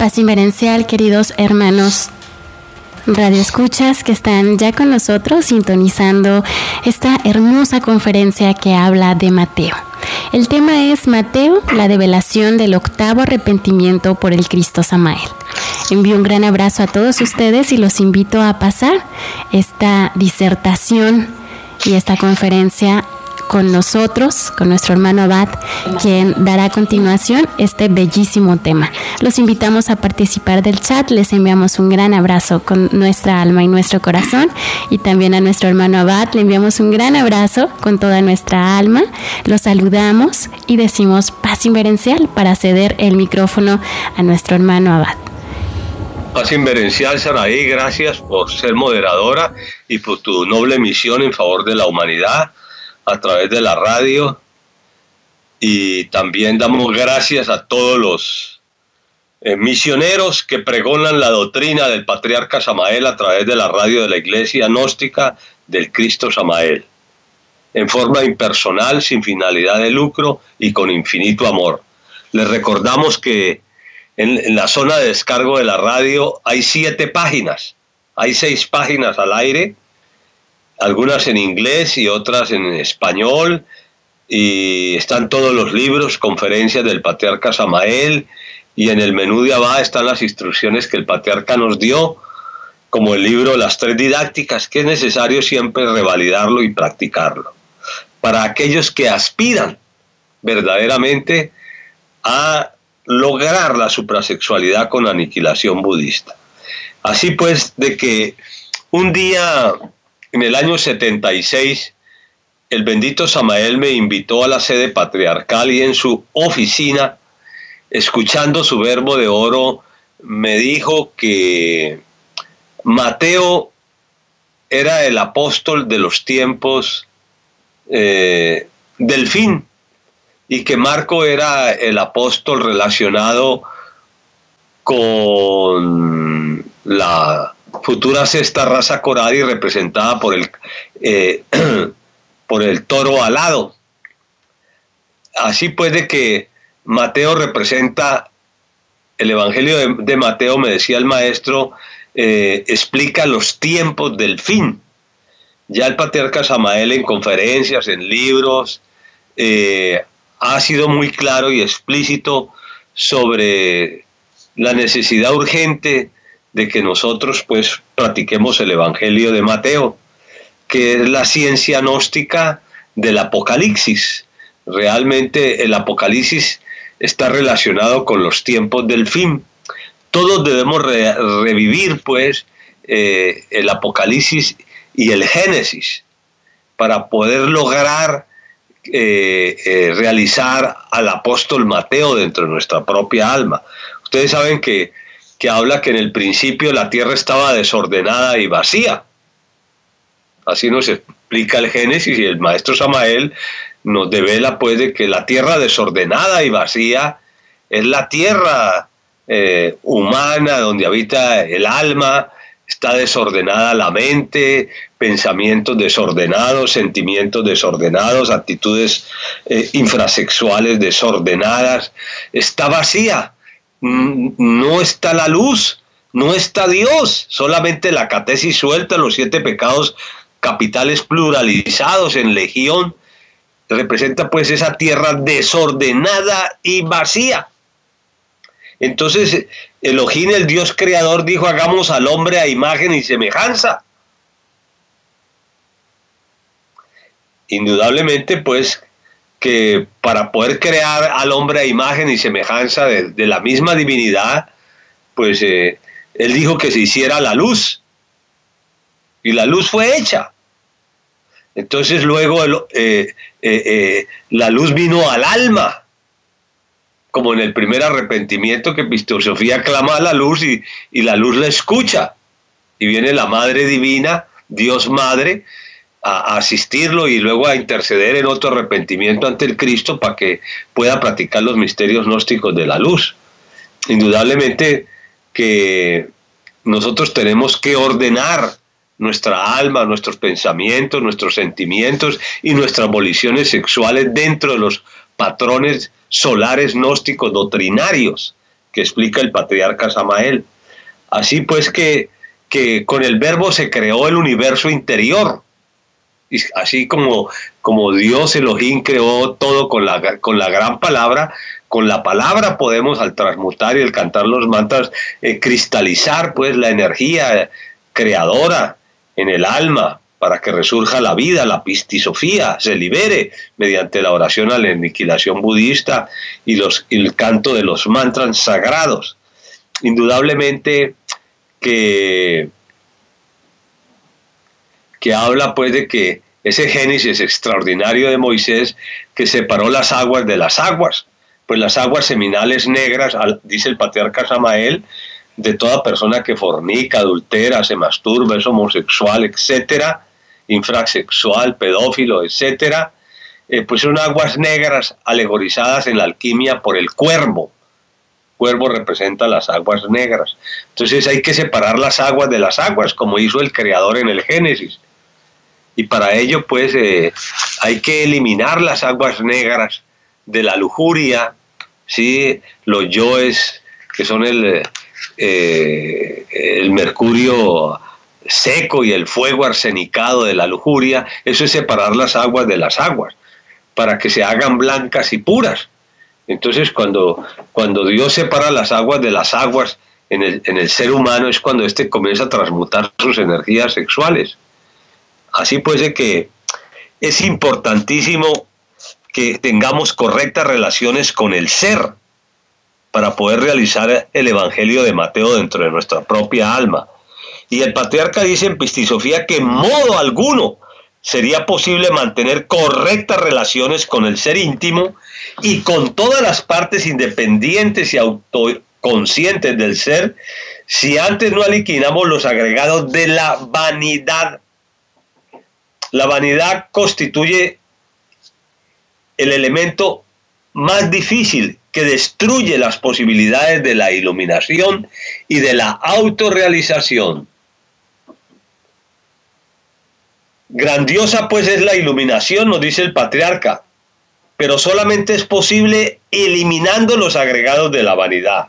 Paz inverencial, queridos hermanos radioescuchas que están ya con nosotros sintonizando esta hermosa conferencia que habla de Mateo. El tema es Mateo, la develación del octavo arrepentimiento por el Cristo Samael. Envío un gran abrazo a todos ustedes y los invito a pasar esta disertación y esta conferencia con nosotros, con nuestro hermano Abad, quien dará a continuación este bellísimo tema. Los invitamos a participar del chat, les enviamos un gran abrazo con nuestra alma y nuestro corazón, y también a nuestro hermano Abad le enviamos un gran abrazo con toda nuestra alma. Los saludamos y decimos paz inverencial para ceder el micrófono a nuestro hermano Abad. Paz inverencial, Saraí, gracias por ser moderadora y por tu noble misión en favor de la humanidad a través de la radio, y también damos gracias a todos los misioneros que pregonan la doctrina del patriarca Samael a través de la radio de la Iglesia Gnóstica del Cristo Samael, en forma impersonal, sin finalidad de lucro y con infinito amor. Les recordamos que en la zona de descargo de la radio hay 7 páginas, hay 6 páginas al aire, algunas en inglés y otras en español, y están todos los libros, conferencias del patriarca Samael, y en el menú de abajo están las instrucciones que el patriarca nos dio, como el libro Las 3 didácticas, que es necesario siempre revalidarlo y practicarlo, para aquellos que aspiran verdaderamente a lograr la suprasexualidad con aniquilación budista. Así pues, de que un día en el año 76, el bendito Samael me invitó a la sede patriarcal, y en su oficina, escuchando su verbo de oro, me dijo que Mateo era el apóstol de los tiempos del fin, y que Marco era el apóstol relacionado con la futura sexta raza Coradi, representada por el toro alado. Así pues, de que Mateo representa, el Evangelio de Mateo, me decía el maestro, explica los tiempos del fin. Ya el patriarca Samael en conferencias, en libros, ha sido muy claro y explícito sobre la necesidad urgente de que nosotros pues practiquemos el Evangelio de Mateo, que es la ciencia gnóstica del Apocalipsis. Realmente el Apocalipsis está relacionado con los tiempos del fin. Todos debemos revivir pues el Apocalipsis y el Génesis para poder lograr realizar al apóstol Mateo dentro de nuestra propia alma. Ustedes saben que habla que en el principio la tierra estaba desordenada y vacía. Así nos explica el Génesis, y el maestro Samael nos devela pues de que la tierra desordenada y vacía es la tierra humana donde habita el alma. Está desordenada la mente, pensamientos desordenados, sentimientos desordenados, actitudes infrasexuales desordenadas. Está vacía. No está la luz, no está Dios, solamente la catesis suelta, los 7 pecados capitales pluralizados en legión, representa pues esa tierra desordenada y vacía. Entonces Elohim, el Dios creador, dijo: hagamos al hombre a imagen y semejanza. Indudablemente pues que para poder crear al hombre a imagen y semejanza de la misma divinidad, pues él dijo que se hiciera la luz, y la luz fue hecha. Entonces luego la luz vino al alma, como en el primer arrepentimiento, que Pistosofía clama a la luz y la luz la escucha, y viene la Madre Divina, Dios Madre, a asistirlo y luego a interceder en otro arrepentimiento ante el Cristo para que pueda practicar los misterios gnósticos de la luz. Indudablemente que nosotros tenemos que ordenar nuestra alma, nuestros pensamientos, nuestros sentimientos y nuestras voliciones sexuales dentro de los patrones solares gnósticos doctrinarios que explica el patriarca Samael. Así pues que con el verbo se creó el universo interior. Y así como Dios Elohim creó todo con la gran palabra, con la palabra podemos, al transmutar y al cantar los mantras, cristalizar pues la energía creadora en el alma para que resurja la vida, la pistisofía, se libere mediante la oración a la aniquilación budista y el canto de los mantras sagrados. Indudablemente que habla pues de que ese Génesis extraordinario de Moisés que separó las aguas de las aguas, pues las aguas seminales negras, dice el patriarca Samael, de toda persona que fornica, adultera, se masturba, es homosexual, etcétera, infrasexual, pedófilo, etcétera, pues son aguas negras alegorizadas en la alquimia por el cuervo. Cuervo representa las aguas negras. Entonces hay que separar las aguas de las aguas, como hizo el Creador en el Génesis. Y para ello, pues, hay que eliminar las aguas negras de la lujuria, ¿sí? Los yoes, que son el mercurio seco y el fuego arsenicado de la lujuria. Eso es separar las aguas de las aguas, para que se hagan blancas y puras. Entonces, cuando Dios separa las aguas de las aguas en el ser humano, es cuando éste comienza a transmutar sus energías sexuales. Así pues de que es importantísimo que tengamos correctas relaciones con el ser para poder realizar el Evangelio de Mateo dentro de nuestra propia alma. Y el patriarca dice en Pistisofía que en modo alguno sería posible mantener correctas relaciones con el ser íntimo y con todas las partes independientes y autoconscientes del ser si antes no aliquinamos los agregados de la vanidad. La vanidad constituye el elemento más difícil que destruye las posibilidades de la iluminación y de la autorrealización. Grandiosa pues es la iluminación, nos dice el patriarca, pero solamente es posible eliminando los agregados de la vanidad.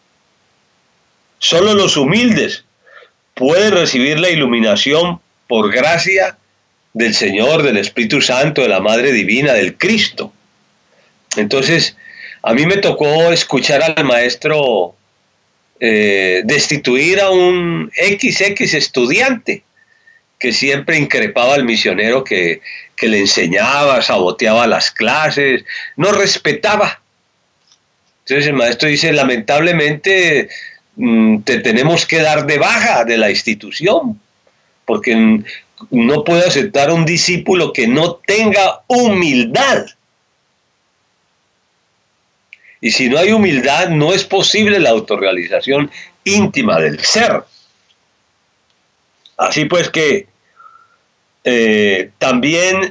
Solo los humildes pueden recibir la iluminación por gracia del Señor, del Espíritu Santo, de la Madre Divina, del Cristo. Entonces, a mí me tocó escuchar al maestro destituir a un XX estudiante que siempre increpaba al misionero que le enseñaba, saboteaba las clases, no respetaba. Entonces el maestro dice, lamentablemente te tenemos que dar de baja de la institución, porque no puedo aceptar un discípulo que no tenga humildad. Y si no hay humildad, no es posible la autorrealización íntima del ser. Así pues que también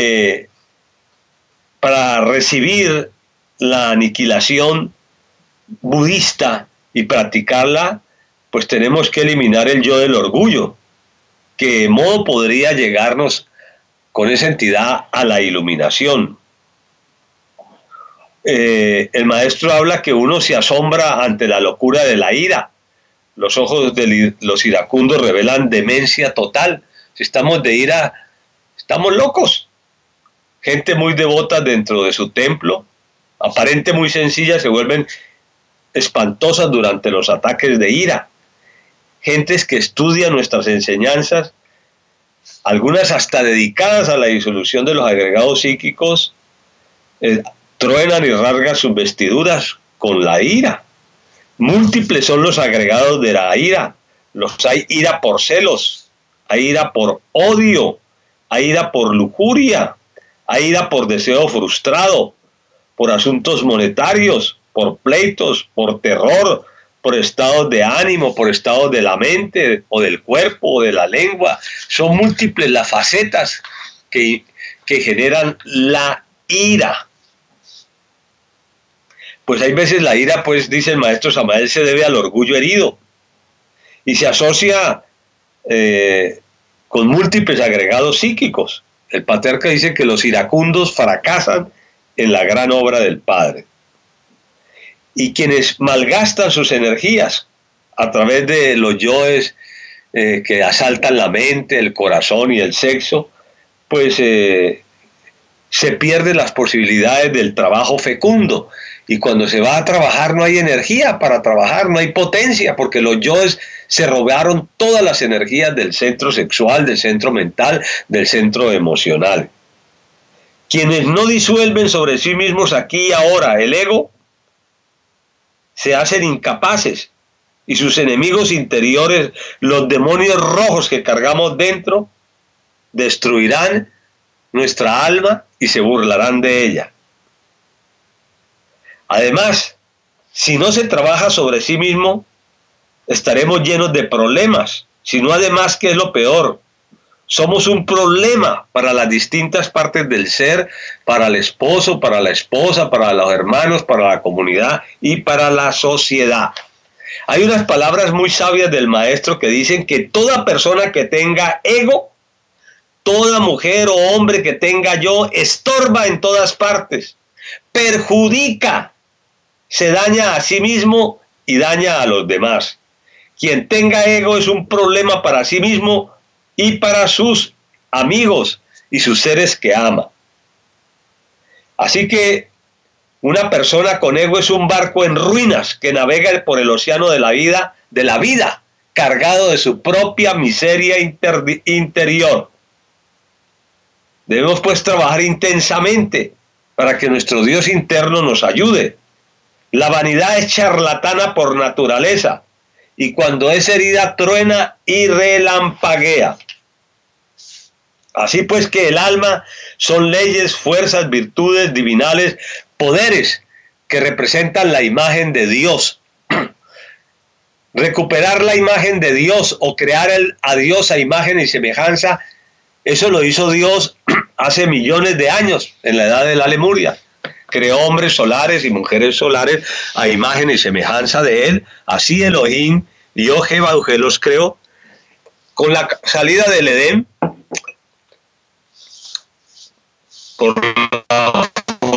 para recibir la aniquilación budista y practicarla, pues tenemos que eliminar el yo del orgullo, que de modo podría llegarnos con esa entidad a la iluminación. El maestro habla que uno se asombra ante la locura de la ira. Los ojos de los iracundos revelan demencia total. Si estamos de ira, estamos locos. Gente muy devota dentro de su templo, aparente muy sencilla, se vuelven espantosas durante los ataques de ira. Gentes que estudian nuestras enseñanzas, algunas hasta dedicadas a la disolución de los agregados psíquicos, truenan y rasgan sus vestiduras con la ira. Múltiples son los agregados de la ira. Hay ira por celos, hay ira por odio, hay ira por lujuria, hay ira por deseo frustrado, por asuntos monetarios, por pleitos, por terror, por estados de ánimo, por estados de la mente o del cuerpo o de la lengua. Son múltiples las facetas que generan la ira. Pues hay veces la ira, pues dice el maestro Samael, se debe al orgullo herido y se asocia con múltiples agregados psíquicos. El patriarca dice que los iracundos fracasan en la gran obra del Padre. Y quienes malgastan sus energías a través de los yoes que asaltan la mente, el corazón y el sexo, pues se pierden las posibilidades del trabajo fecundo. Y cuando se va a trabajar no hay energía para trabajar, no hay potencia, porque los yoes se robaron todas las energías del centro sexual, del centro mental, del centro emocional. Quienes no disuelven sobre sí mismos aquí y ahora el ego, se hacen incapaces, y sus enemigos interiores, los demonios rojos que cargamos dentro, destruirán nuestra alma y se burlarán de ella. Además, si no se trabaja sobre sí mismo, estaremos llenos de problemas, sino además, que es lo peor, somos un problema para las distintas partes del ser, para el esposo, para la esposa, para los hermanos, para la comunidad y para la sociedad. Hay unas palabras muy sabias del maestro que dicen que toda persona que tenga ego, toda mujer o hombre que tenga yo, estorba en todas partes, perjudica, se daña a sí mismo y daña a los demás. Quien tenga ego es un problema para sí mismo y para sus amigos y sus seres que ama. Así que una persona con ego es un barco en ruinas que navega por el océano de la vida, cargado de su propia miseria interior. Debemos pues trabajar intensamente para que nuestro Dios interno nos ayude. La vanidad es charlatana por naturaleza, y cuando es herida truena y relampaguea. Así pues que el alma son leyes, fuerzas, virtudes divinales, poderes que representan la imagen de Dios. Recuperar la imagen de Dios o crear a Dios a imagen y semejanza, eso lo hizo Dios hace millones de años, en la edad de la Lemuria. Creó hombres solares y mujeres solares a imagen y semejanza de Él. Así Elohim, Dios Jehová los creó. Con la salida del Edén, por la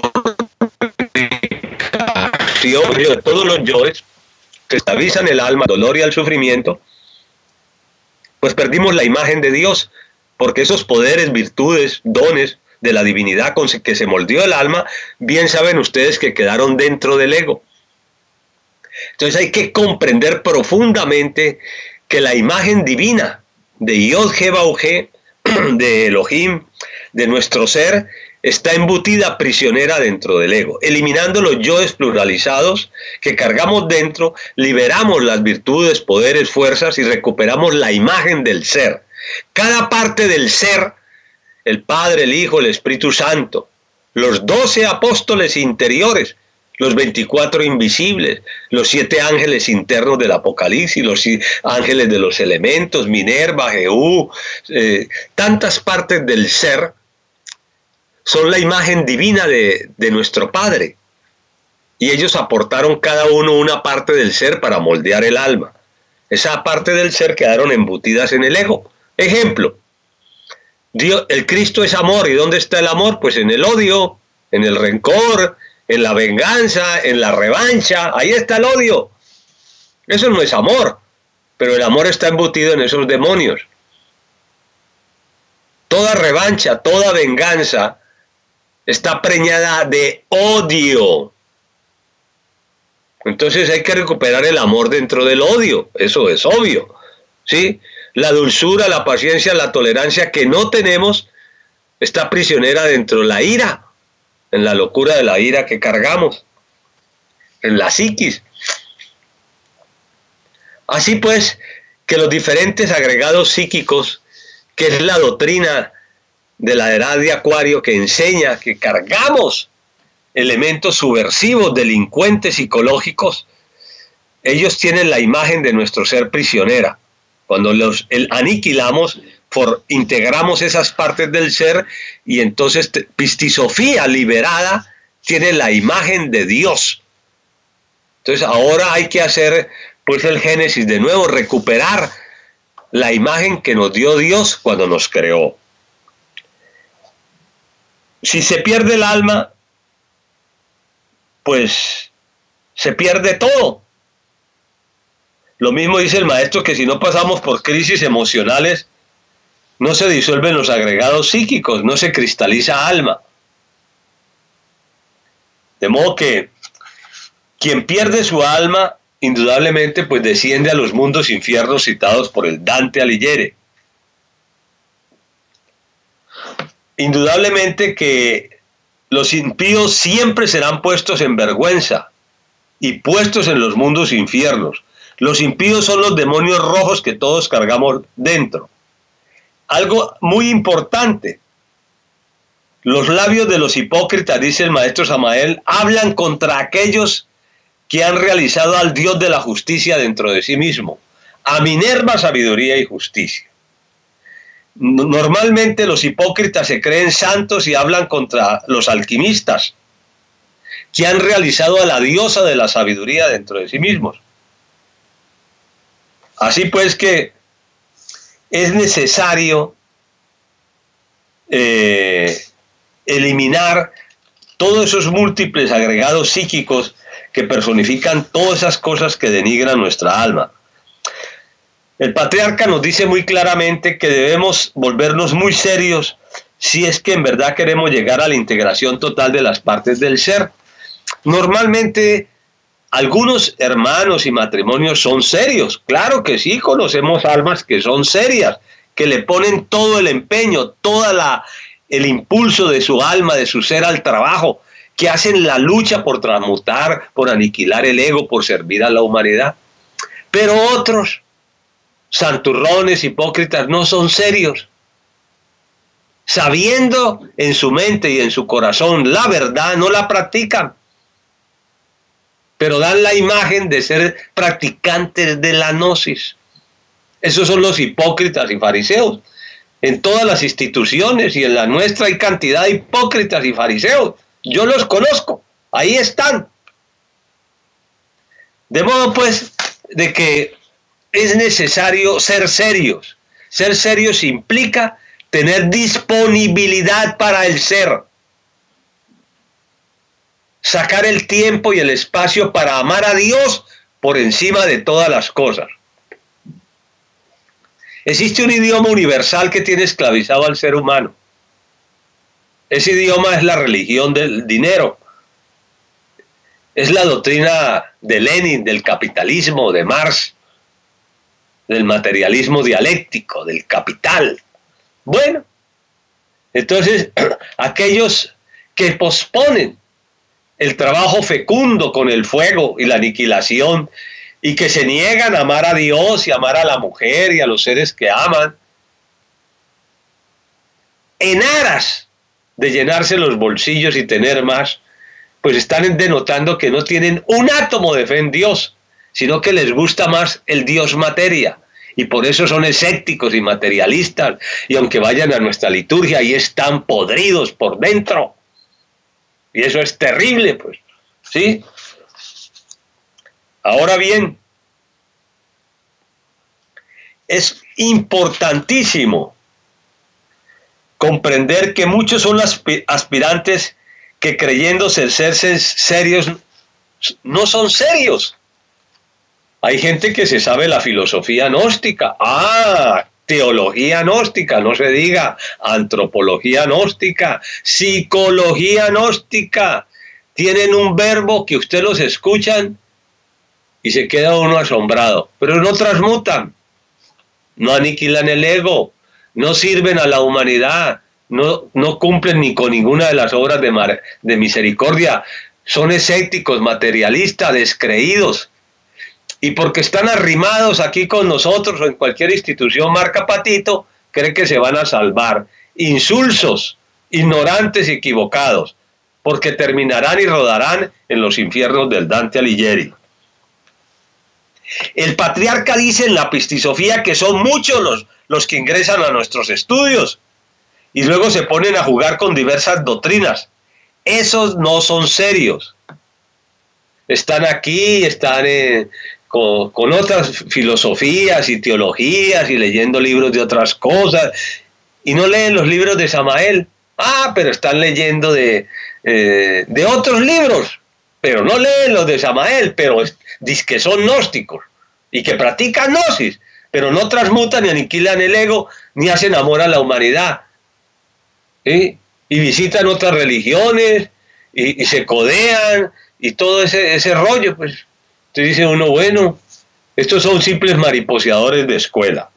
de todos los yoes que estabilizan el alma, el dolor y el sufrimiento, pues perdimos la imagen de Dios, porque esos poderes, virtudes, dones de la divinidad con que se moldeó el alma, bien saben ustedes que quedaron dentro del ego. Entonces hay que comprender profundamente que la imagen divina de Yod Jehová, de Elohim, de nuestro ser, está embutida prisionera dentro del ego. Eliminando los yoes pluralizados que cargamos dentro, liberamos las virtudes, poderes, fuerzas y recuperamos la imagen del ser. Cada parte del ser, el Padre, el Hijo, el Espíritu Santo, los 12 apóstoles interiores, los 24 invisibles, los 7 ángeles internos del Apocalipsis, los ángeles de los elementos, Minerva, Jehú, tantas partes del ser, son la imagen divina de nuestro Padre. Y ellos aportaron cada uno una parte del ser para moldear el alma. Esa parte del ser quedaron embutidas en el ego. Ejemplo, Dios, el Cristo es amor. ¿Y dónde está el amor? Pues en el odio, en el rencor, en la venganza, en la revancha. Ahí está el odio. Eso no es amor, pero el amor está embutido en esos demonios. Toda revancha, toda venganza está preñada de odio. Entonces hay que recuperar el amor dentro del odio. Eso es obvio, ¿sí? La dulzura, la paciencia, la tolerancia que no tenemos está prisionera dentro de la ira, en la locura de la ira que cargamos, en la psiquis. Así pues, que los diferentes agregados psíquicos, que es la doctrina de la edad de Acuario, que enseña que cargamos elementos subversivos, delincuentes psicológicos, ellos tienen la imagen de nuestro ser prisionera. Cuando los aniquilamos, integramos esas partes del ser, y entonces Pistisofía liberada tiene la imagen de Dios. Entonces ahora hay que hacer pues el Génesis de nuevo, recuperar la imagen que nos dio Dios cuando nos creó. Si se pierde el alma, pues se pierde todo. Lo mismo dice el maestro, que si no pasamos por crisis emocionales, no se disuelven los agregados psíquicos, no se cristaliza alma. De modo que quien pierde su alma, indudablemente, pues desciende a los mundos infiernos citados por el Dante Alighieri. Indudablemente que los impíos siempre serán puestos en vergüenza y puestos en los mundos infiernos. Los impíos son los demonios rojos que todos cargamos dentro. Algo muy importante: los labios de los hipócritas, dice el maestro Samael, hablan contra aquellos que han realizado al Dios de la justicia dentro de sí mismo, a Minerva sabiduría y justicia. Normalmente los hipócritas se creen santos y hablan contra los alquimistas, que han realizado a la diosa de la sabiduría dentro de sí mismos. Así pues que es necesario eliminar todos esos múltiples agregados psíquicos que personifican todas esas cosas que denigran nuestra alma. El patriarca nos dice muy claramente que debemos volvernos muy serios si es que en verdad queremos llegar a la integración total de las partes del ser. Normalmente algunos hermanos y matrimonios son serios, claro que sí, conocemos almas que son serias, que le ponen todo el empeño, el impulso de su alma, de su ser al trabajo, que hacen la lucha por transmutar, por aniquilar el ego, por servir a la humanidad. Pero otros, santurrones, hipócritas, no son serios. Sabiendo en su mente y en su corazón la verdad, no la practican, pero dan la imagen de ser practicantes de la gnosis. Esos son los hipócritas y fariseos. En todas las instituciones y en la nuestra hay cantidad de hipócritas y fariseos. Yo los conozco, ahí están. De modo pues de que es necesario ser serios. Ser serios implica tener disponibilidad para el ser. Sacar el tiempo y el espacio para amar a Dios por encima de todas las cosas. Existe un idioma universal que tiene esclavizado al ser humano. Ese idioma es la religión del dinero. Es la doctrina de Lenin, del capitalismo, de Marx, del materialismo dialéctico, del capital. Bueno, entonces aquellos que posponen el trabajo fecundo con el fuego y la aniquilación, y que se niegan a amar a Dios y amar a la mujer y a los seres que aman, en aras de llenarse los bolsillos y tener más, pues están denotando que no tienen un átomo de fe en Dios, sino que les gusta más el Dios materia, y por eso son escépticos y materialistas, y aunque vayan a nuestra liturgia, ahí están podridos por dentro. Y eso es terrible, pues, ¿sí? Ahora bien, es importantísimo comprender que muchos son los aspirantes que, creyéndose ser serios, no son serios. Hay gente que se sabe la filosofía gnóstica. Teología gnóstica, no se diga, antropología gnóstica, psicología gnóstica. Tienen un verbo que ustedes los escuchan y se queda uno asombrado, pero no transmutan, no aniquilan el ego, no sirven a la humanidad, no cumplen ni con ninguna de las obras de misericordia, son escépticos, materialistas, descreídos. Y porque están arrimados aquí con nosotros o en cualquier institución marca patito, creen que se van a salvar. Insulsos, ignorantes y equivocados, porque terminarán y rodarán en los infiernos del Dante Alighieri. El patriarca dice en la Pistisofía que son muchos los que ingresan a nuestros estudios y luego se ponen a jugar con diversas doctrinas. Esos no son serios. Están aquí, están con otras filosofías y teologías y leyendo libros de otras cosas y no leen los libros de Samael. Pero están leyendo de otros libros. pero no leen los de Samael, pero dicen que son gnósticos y que practican gnosis, pero no transmutan ni aniquilan el ego, ni hacen amor a la humanidad, ¿sí? Y visitan otras religiones y se codean y todo ese rollo, pues. Entonces dice uno, bueno, estos son simples mariposeadores de escuela.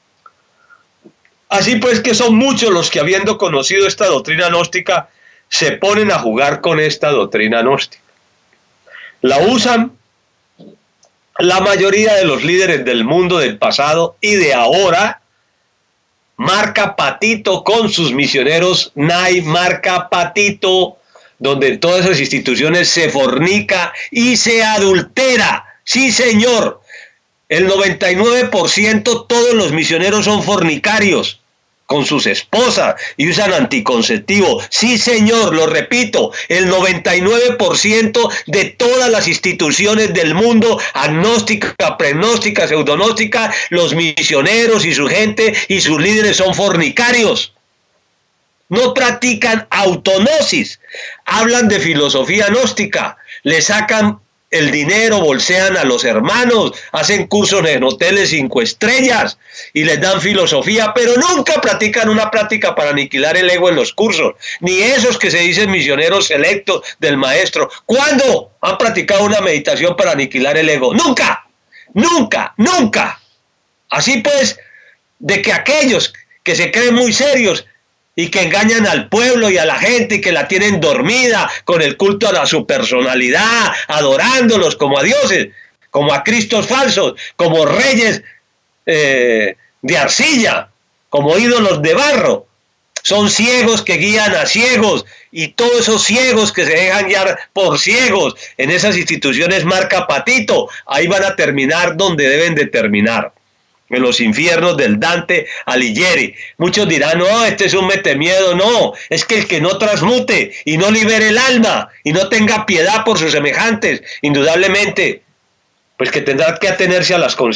Así pues que son muchos los que, habiendo conocido esta doctrina gnóstica, se ponen a jugar con esta doctrina gnóstica. La usan la mayoría de los líderes del mundo del pasado y de ahora. Marca patito con sus misioneros, NAI marca patito, donde en todas esas instituciones se fornica y se adultera. Sí, señor, el 99% todos los misioneros son fornicarios con sus esposas y usan anticonceptivo. Sí, señor, lo repito, el 99% de todas las instituciones del mundo, agnóstica, pregnóstica, pseudognóstica, los misioneros y su gente y sus líderes son fornicarios. No practican autognosis, hablan de filosofía gnóstica, le sacan el dinero, bolsean a los hermanos, hacen cursos en hoteles 5 estrellas y les dan filosofía, pero nunca practican una práctica para aniquilar el ego en los cursos, ni esos que se dicen misioneros selectos del maestro. ¿Cuándo han practicado una meditación para aniquilar el ego? Nunca, nunca, nunca. Así pues, de que aquellos que se creen muy serios y que engañan al pueblo y a la gente y que la tienen dormida con el culto a su personalidad, adorándolos como a dioses, como a cristos falsos, como reyes de arcilla, como ídolos de barro. Son ciegos que guían a ciegos, y todos esos ciegos que se dejan guiar por ciegos en esas instituciones marca patito, ahí van a terminar donde deben de terminar, en los infiernos del Dante Alighieri. Muchos dirán, no, este es un metemiedo. No, es que el que no transmute y no libere el alma y no tenga piedad por sus semejantes, indudablemente, pues que tendrá que atenerse a las consecuencias